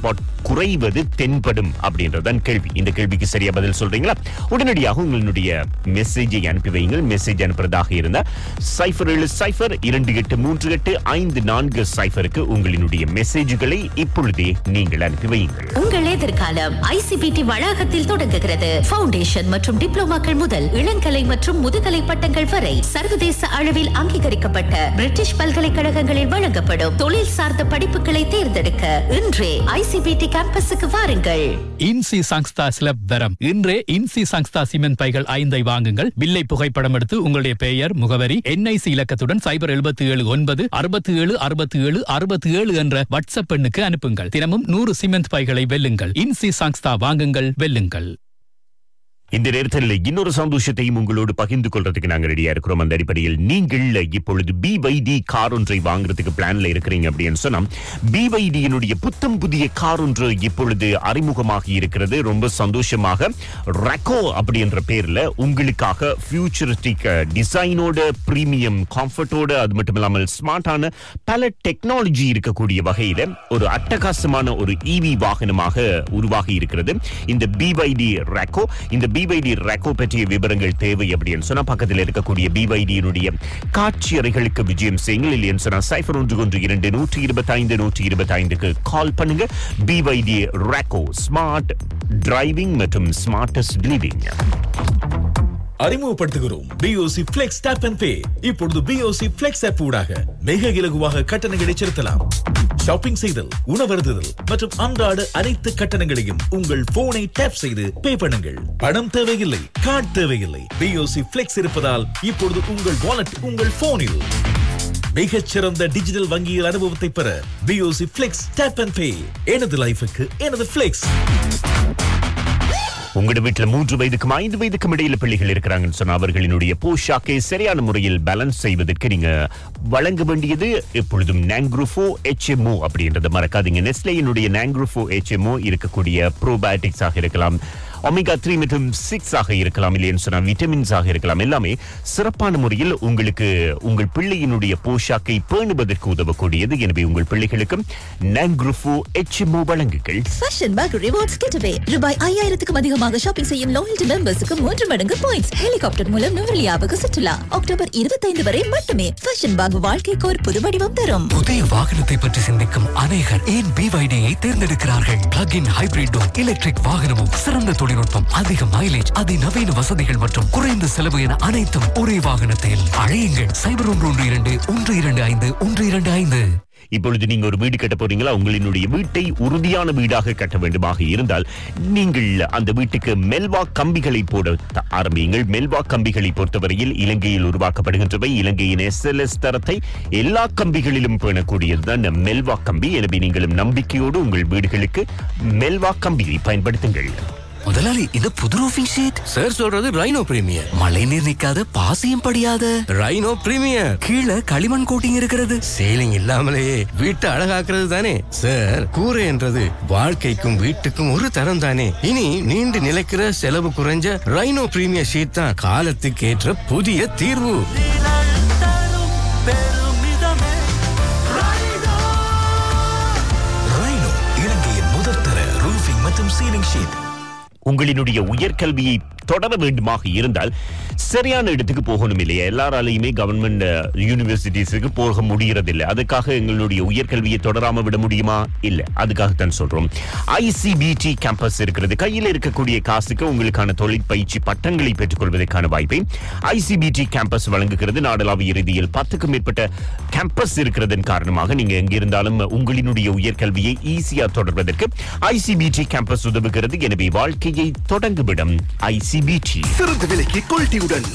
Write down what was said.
Spot குறைவது தென்படும் அப்படின்றதான் கேள்வி. இந்த கேள்விக்கு சரியா பதில் சொல்றீங்களா? உடனடியாக உங்களுடைய மெசேஜை அனுப்பி வையுங்கள். மெசேஜ் அனுப்புறதாக இருந்தா 0728385440 உங்களினுடைய மெசேஜ்களை இப்பொழுதே நீங்கள் அனுப்பி வையுங்கள். உங்கள் எதிர்காலம் ஐசிபிடி வளாகத்தில் தொடங்குகிறது. ஃபவுண்டேஷன் மற்றும் டிப்ளோமாக்கள் முதல் இளங்கலை மற்றும் முதுகலை பட்டங்கள் வரை சர்வதேச அளவில் அங்கீகரிக்கப்பட்ட பிரிட்டிஷ் பல்கலைக்கழகங்களில் வழங்கப்படும் தொழில் சார்ந்த படிப்புகளை தேர்ந்தெடுக்க இன்றே ஐசிபிடி கேம்பஸுக்கு வாருங்கள். இன்சி சங்ஸ்தா ஸ்லப் தரம். இன்றே இன்சி சங்ஸ்தா சிமெண்ட் பைகள் 5 வாங்குங்கள். பில்லை புகைப்படம் எடுத்து உங்களுடைய பெயர், முகவரி, NIC இலக்கத்துடன் 0777 என்ற வாட்ஸ்அப் எண்ணுக்கு அனுப்புங்கள். தினமும் 100 சிமெண்ட் பைகளை வெல்லுங்கள். இன்சி சங்ஸ்தா வாங்குங்கள், வெல்லுங்கள். இந்த நேரத்தில் இன்னொரு சந்தோஷத்தையும் உங்களோடு பகிர்ந்து கொள்றதுக்கு நாங்க ரெடியா இருக்கிறோம். அந்த அடிப்படையில் நீங்கள் இப்பொழுது BYD கார் ஒன்றை வாங்குறதுக்கு பிளான்ல இருக்கிறீங்க அப்படின்னு சொன்னா BYD புத்தம் புதிய கார் ஒன்று இப்பொழுது அறிமுகமாகி இருக்கிறது. ரொம்ப சந்தோஷமாக ரெக்கோ அப்படின்ற பேர்ல உங்களுக்காக ஃபியூச்சரிஸ்டிக் டிசைனோட, பிரீமியம் கம்ஃபர்ட்டோட, அது மட்டும் இல்லாமல் ஸ்மார்ட்டான பல டெக்னாலஜி இருக்கக்கூடிய வகையில ஒரு அட்டகாசமான ஒரு EV வாகனமாக உருவாகி இருக்கிறது இந்த BYD ரெக்கோ. இந்த BYD ரெக்கோ பற்றிய விவரங்கள் தேவை அப்படின்னு சொன்னா பக்கத்தில் இருக்கக்கூடிய BYD காட்சி அறைகளுக்கு விஜயம் செய்யுங்கள். இல்லைன்னு சொன்னா 012125 கால் பண்ணுங்க. BYD ரெக்கோ, ஸ்மார்ட் டிரைவிங் மற்றும் ஸ்மார்டஸ்ட் லிவிங். அறிமுகப்படுத்துகிறோம் BOC Flex Tap and Pay. இப்பொழுது BOC Flex App ஊடாக மிக இலகுவாக கட்டணங்களை செலுத்தலாம். ஷாப்பிங் செய்தல், உணவருந்துதல் மற்றும் அன்றாட அனைத்து கட்டணங்களையும் உங்கள் போனை டேப் செய்து பே பண்ணுங்கள். பணம் தேவையில்லை, கார்டு தேவையில்லை. BOC Flex இருப்பதால் இப்பொழுது உங்கள் வாலெட் உங்கள் போனில். மிகச்சிறந்த டிஜிட்டல் வங்கியில் அனுபவத்தை பெற BOC Flex Tap and Pay. எனது லைஃபுக்கு எனது ஃபிளெக்ஸ். உங்களோட வீட்டுல 3 வயதுக்கும் 5 வயதுக்கும் இடையில பிள்ளைகள் இருக்கிறாங்கன்னு சொன்னா அவர்களினுடைய போஷாக்கை சரியான முறையில் பேலன்ஸ் செய்வதற்கு நீங்க வழங்க வேண்டியது எப்பொழுதும் நாங்க்ரூஃபோ HMO அப்படின்றத மறக்காதீங்க. நெஸ்லேயினுடைய நாங்க்ரூஃபோ HMO இருக்கக்கூடிய ப்ரோபயோட்டிக்ஸ் ஆக இருக்கலாம், ஒமேகா 3 மற்றும் 6 ஆக இருக்கலாம், இல்லைன்னு சொன்னா விட்டமின்ஸ் ஆக இருக்கலாம். எல்லாமே சிறப்பான முறையில் உங்களுக்கு உங்கள் பிள்ளையினுடைய போஷாக்கை பேணுவதற்கு உதவக்கூடியது. எனவே உங்கள் பிள்ளைகளுக்கும் நாங்க்ரூஃபோ HMO வழங்குகள். ஃபேஷன் பேக் ரிவார்ட்ஸ் கிட்டவே ரூபாய் 5000க்கும் அதிகமாக ஷாப்பிங் செய்யும் லாயல்டி மெம்பர்ஸுக்கு 3 மடங்கு பாயிண்ட்ஸ். ஹெலிகாப்டர் மூலம் நுவரெலியாவுக்கு சுற்றுலா. அக்டோபர் 25 வரை மட்டுமே. ஃபேஷன் பேக் வாழ்க்கைக்கு ஒரு புது வடிவம் தரும். புதிய வாகனத்தை பற்றி சிந்திக்கும் அநேகர் ஏன் BYD-ஐ தேர்ந்தெடுக்கிறார்கள்? பிளக்-இன் ஹைபிரிடும் எலக்ட்ரிக் வாகனமும், சிறந்த தொழில்நுட்பம், அதிக மைலேஜ், அதிநவீன வசதிகள் மற்றும் குறைந்த செலவு என அனைத்தும் ஒரே வாகனத்தில். அழையுங்கள் 01122125. இப்பொழுது நீங்க ஒரு வீடு கட்ட போறீங்களா? உங்களினுடைய வீட்டை உறுதியான வீடாக கட்ட வேண்டுமாக இருந்தால் நீங்கள் அந்த வீட்டுக்கு மெல்வா கம்பிகளை போட ஆரம்பியுங்கள். மெல்வா கம்பிகளை பொறுத்தவரையில் இலங்கையில் உருவாக்கப்படுகின்றவை. இலங்கையின் SLS தரத்தை எல்லா கம்பிகளிலும் பேணக்கூடியதுதான் மெல்வா கம்பி. எனவே நீங்களும் நம்பிக்கையோடு உங்கள் வீடுகளுக்கு மெல்வா கம்பியை பயன்படுத்துங்கள். முதலாளி, இது புது ரூஃபிங் ஷீட். சார் சொல்றது ரைனோ பிரீமியர். மழை நீர் நிக்காத, பாசியும் படியாத ரைனோ பிரீமியர். கீழே களிமண் கோட்டிங் இருக்கிறது. சீலிங் இல்லாமலேயே வீட்டை அழகாக்குறது தானே சார். கூரை என்றது வாழ்க்கைக்கும் வீட்டுக்கும் ஒரு தரம் தானே. இனி நீண்டு நிலைக்கிற, செலவு குறைஞ்ச ரைனோ பிரீமியர் ஷீட் தான் காலத்துக்கு ஏற்ற புதிய தீர்வு. ரைனோ, இலங்கையின் முதல் தர ரூஃபிங் மற்றும் சீலிங் ஷீட். உங்களினுடைய உயர்கல்வியை தொடர வேண்டுமாக இருந்தால் சரியான இடத்துக்கு போகணும் இல்லையா? எல்லாராலையுமே கவர்மெண்ட் யூனிவர்சிட்டிஸுக்கு போக முடியறதில்லை. அதுக்காக எங்களுடைய உயர்கல்வியை தொடராம விட முடியுமா? இல்ல. அதுக்காகத்தான் சொல்றோம் ICBT கேம்பஸ் இருக்கிறது. கையில் இருக்கக்கூடிய காசுக்கு உங்களுக்கான தொழிற்பயிற்சி பட்டங்களை பெற்றுக்கொள்வதற்கான வாய்ப்பை ICBT கேம்பஸ் வழங்குகிறது. நாடளாவிய ரீதியில் 10க்கும் மேற்பட்ட கேம்பஸ் இருக்கிறதன் காரணமாக நீங்க எங்க இருந்தாலும் உங்களினுடைய உயர்கல்வியை ஈஸியா தொடர்வதற்கு ICBT கேம்பஸ் உதவுகிறது. எனவே வாழ்க்கையை தொடங்குமிடம் ICBT. சிறந்த விலைக்கு குவாலிட்டியுடன்